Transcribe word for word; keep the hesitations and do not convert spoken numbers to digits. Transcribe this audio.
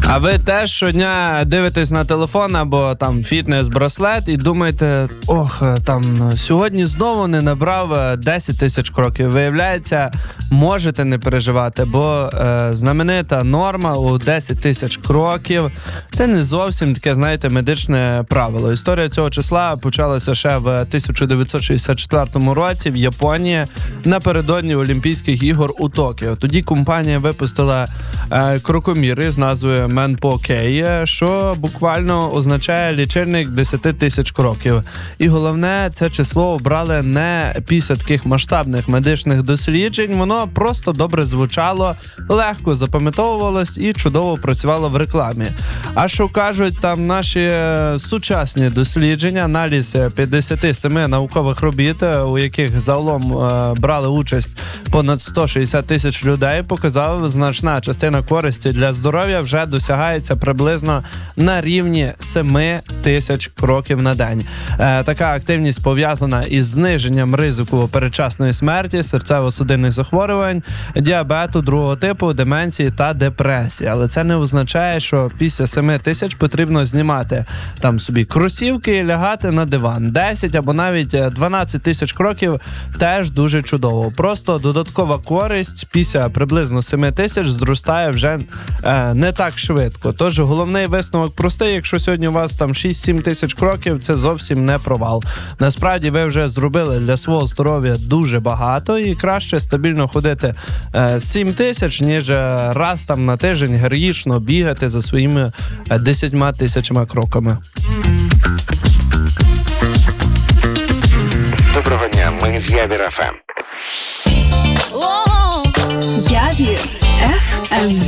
А ви теж щодня дивитесь на телефон або там фітнес-браслет і думаєте, ох, там сьогодні знову не набрав десять тисяч кроків. Виявляється, можете не переживати, бо е, знаменита норма у десять тисяч кроків – це не зовсім таке, знаєте, медичне правило. Історія цього числа почалася ще в тисяча дев'ятсот шістдесят четвертому році в Японії напередодні Олімпійських ігор у Токіо. Тоді компанія випустила е, крокоміри з назвою Менпо Кей, що буквально означає лічильник десять тисяч кроків. І головне, це число обрали не після таких масштабних медичних досліджень, воно просто добре звучало, легко запам'ятовувалось і чудово працювало в рекламі. А що кажуть там наші сучасні дослідження, аналіз п'ятдесят сім наукових робіт, у яких загалом е, брали участь понад сто шістдесят тисяч людей, показав, значна частина користі для здоров'я вже досягається приблизно на рівні сім тисяч кроків на день. Е, така активність пов'язана із зниженням ризику передчасної смерті, серцево-судинних захворювань, діабету другого типу, деменції та депресії. Але це не означає, що після сім тисяч потрібно знімати там собі кросівки і лягати на диван. десять або навіть дванадцять тисяч кроків теж дуже чудово. Просто додаткова користь після приблизно сім тисяч зростає вже е, не так швидко. Тож головний висновок простий: якщо сьогодні у вас там шість-сім тисяч кроків, це зовсім не провал. Насправді ви вже зробили для свого здоров'я дуже багато і краще стабільно ходити е, сім тисяч, ніж раз там на тиждень героїчно бігати за своїми десятьма тисячами кроками. Доброго дня, ми з Явір еф ем. Явір еф ем.